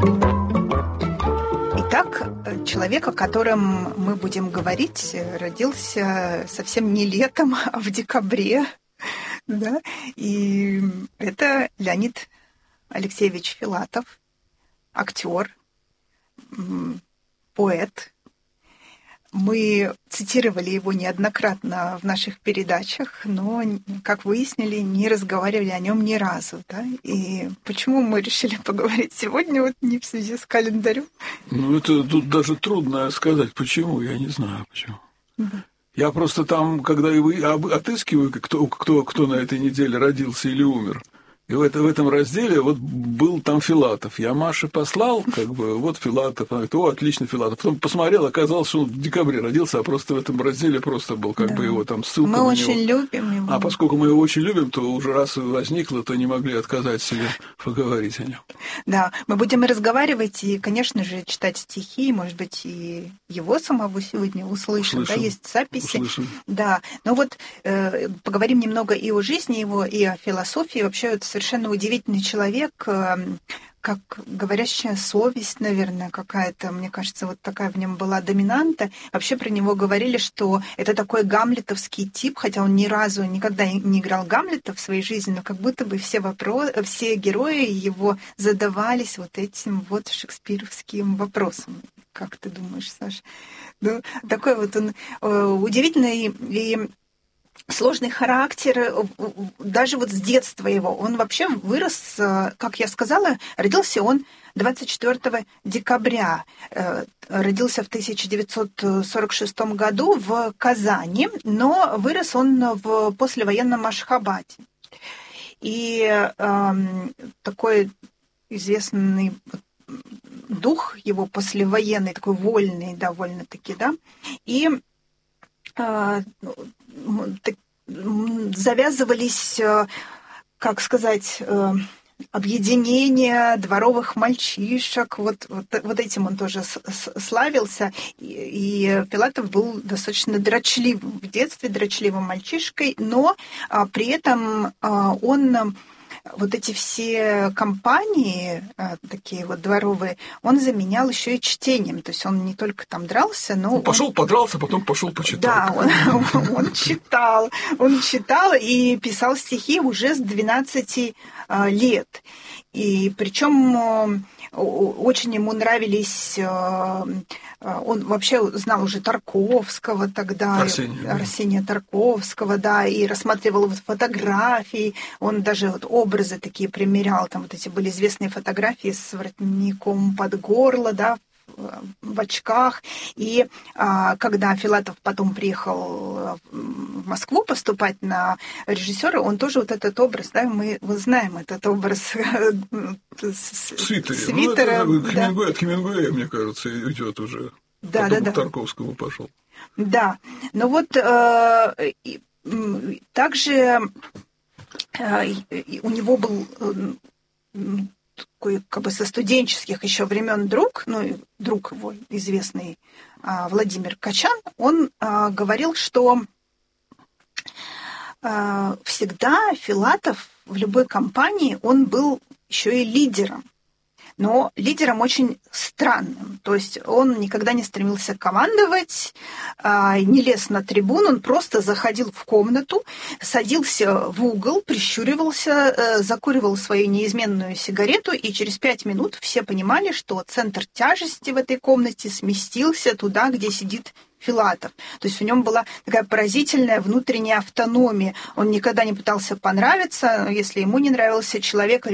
Итак, человек, о котором мы будем говорить, родился совсем не летом, а в декабре. Да? И это Леонид Алексеевич Филатов, актер, поэт. Мы цитировали его неоднократно в наших передачах, но, как выяснили, не разговаривали о нем ни разу. Да? И почему мы решили поговорить сегодня, вот не в связи с календарем? Ну, это тут даже трудно сказать, почему, я не знаю, почему. Да. Я просто там, когда отыскиваю, кто на этой неделе родился или умер, и в этом разделе вот был там Филатов. Я Маше послал, вот Филатов. Она говорит, отлично, Филатов. Потом посмотрел, оказалось, что он в декабре родился, а просто в этом разделе просто был его там ссылка на него. Мы очень любим его. А поскольку мы его очень любим, то уже раз возникло, то не могли отказать себе поговорить о нем. Да, мы будем и разговаривать, и, конечно же, читать стихи, может быть, и его самого сегодня услышим. Да, есть записи. Услышим. Да, но вот поговорим немного и о жизни его, и о философии. Вообще, это совершенно удивительный человек, как говорящая совесть, наверное, какая-то, мне кажется, вот такая в нем была доминанта. Вообще про него говорили, что это такой гамлетовский тип, хотя он ни разу никогда не играл Гамлета в своей жизни, но как будто бы все герои его задавались вот этим вот шекспировским вопросом. Как ты думаешь, Саша? Ну, такой вот он удивительный и сложный характер, даже вот с детства его. Он вообще вырос, как я сказала, родился он 24 декабря. Родился в 1946 году в Казани, но вырос он в послевоенном Ашхабаде. И такой известный дух его послевоенный, такой вольный довольно-таки, да, и завязывались, как сказать, объединения дворовых мальчишек. Вот этим он тоже славился. И Филатов был достаточно дрочливым в детстве, дрочливым мальчишкой, но при этом он вот эти все компании, такие вот дворовые, он заменял еще и чтением. То есть он не только там дрался, но... Подрался, потом пошел почитал. Да, он читал и писал стихи уже с 12 лет. И причем очень ему нравились... Он вообще знал уже Тарковского тогда, Арсения Тарковского, да, и рассматривал фотографии, он даже вот образы такие примерял, там вот эти были известные фотографии с воротником под горло, да, в очках. И когда Филатов потом приехал в Москву поступать на режиссера, он тоже вот этот образ, да, мы знаем этот образ свитера. Ну, от Хемингуэя, мне кажется, идет уже. Да, потом к Тарковскому пошел. Да, но вот также у него был такой, как бы со студенческих еще времен друг его известный Владимир Качан, он говорил, что всегда Филатов в любой компании, он был еще и лидером. Но лидером очень странным. То есть он никогда не стремился командовать, не лез на трибуну, он просто заходил в комнату, садился в угол, прищуривался, закуривал свою неизменную сигарету, и через 5 минут все понимали, что центр тяжести в этой комнате сместился туда, где сидит Филатов. То есть в нем была такая поразительная внутренняя автономия. Он никогда не пытался понравиться, если ему не нравился человек,